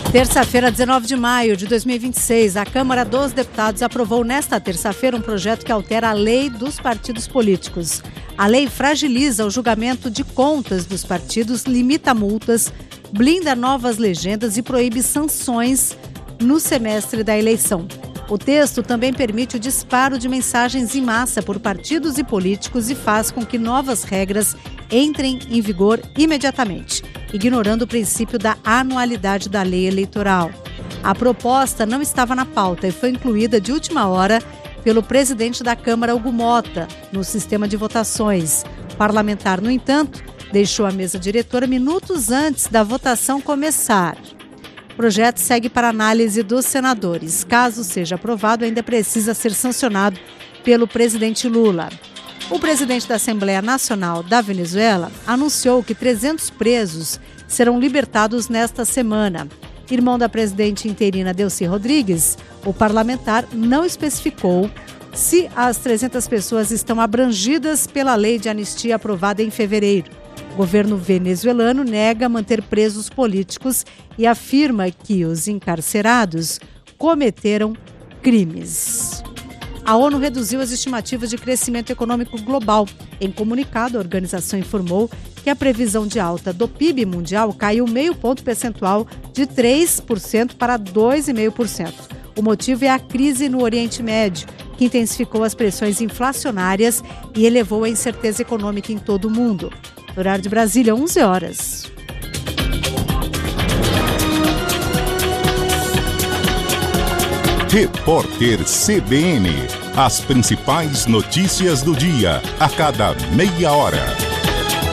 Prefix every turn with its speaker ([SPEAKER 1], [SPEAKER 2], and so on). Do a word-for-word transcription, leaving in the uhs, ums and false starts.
[SPEAKER 1] Terça-feira, dezenove de maio de dois mil e vinte e seis, a Câmara dos Deputados aprovou nesta terça-feira um projeto que altera a lei dos partidos políticos. A lei fragiliza o julgamento de contas dos partidos, limita multas, blinda novas legendas e proíbe sanções no semestre da eleição. O texto também permite o disparo de mensagens em massa por partidos e políticos e faz com que novas regras entrem em vigor imediatamente, ignorando o princípio da anualidade da lei eleitoral. A proposta não estava na pauta e foi incluída de última hora pelo presidente da Câmara, Hugo Mota, no sistema de votações. O parlamentar, no entanto, deixou a mesa diretora minutos antes da votação começar. O projeto segue para análise dos senadores. Caso seja aprovado, ainda precisa ser sancionado pelo presidente Lula. O presidente da Assembleia Nacional da Venezuela anunciou que trezentos presos serão libertados nesta semana. Irmão da presidente interina Delcy Rodrigues, o parlamentar não especificou se as trezentas pessoas estão abrangidas pela lei de anistia aprovada em fevereiro. O governo venezuelano nega manter presos políticos e afirma que os encarcerados cometeram crimes. A ONU reduziu as estimativas de crescimento econômico global. Em comunicado, a organização informou que a previsão de alta do P I B mundial caiu meio ponto percentual de três por cento para dois vírgula cinco por cento. O motivo é a crise no Oriente Médio, que intensificou as pressões inflacionárias e elevou a incerteza econômica em todo o mundo. Horário de Brasília, onze horas.
[SPEAKER 2] Repórter C B N. As principais notícias do dia, a cada meia hora.